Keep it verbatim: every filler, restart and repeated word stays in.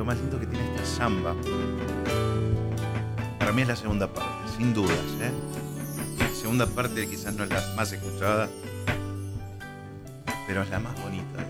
más lindo que tiene esta samba, para mí es la segunda parte, sin dudas, ¿eh? La segunda parte quizás no es la más escuchada, pero es la más bonita.